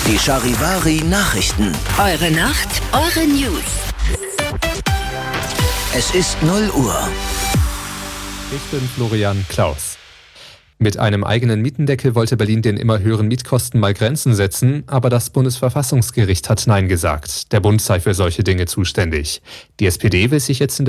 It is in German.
Die Charivari Nachrichten. Eure Nacht, eure News. Es ist 0 Uhr. Ich bin Florian Klaus. Mit einem eigenen Mietendeckel wollte Berlin den immer höheren Mietkosten mal Grenzen setzen, aber das Bundesverfassungsgericht hat Nein gesagt. Der Bund sei für solche Dinge zuständig. Die SPD will sich jetzt in